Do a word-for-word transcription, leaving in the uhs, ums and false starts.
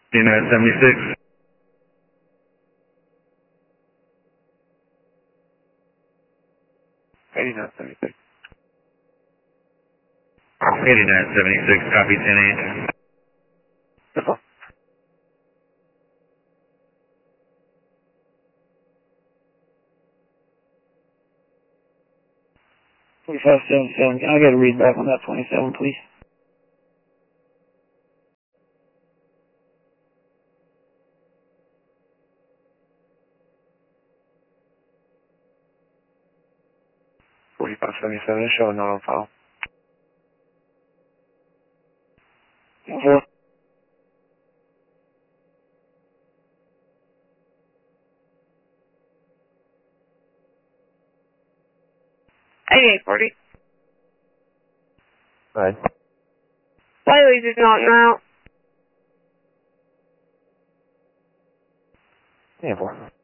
eighty-nine seventy-six. eighty-nine seventy-six. eighty-nine seventy-six, copy ten eight. That's all. twenty-five seventy-seven, can I get a read back on that twenty-seven, please? forty-five seventy-seven, it's showing not on file. Four. eighty-eight forty. Right. Wiley's is not now. Yeah, four.